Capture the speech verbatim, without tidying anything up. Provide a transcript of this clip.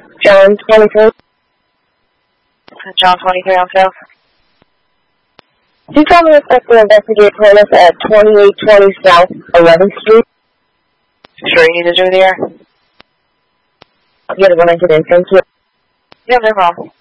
John twenty-three. John twenty-three on South. You told me to expect to investigate plaintiff at twenty-eight twenty South eleventh Street. Sure you need to do the air? I'll get it when I get in. Thank you. Yeah, no problem.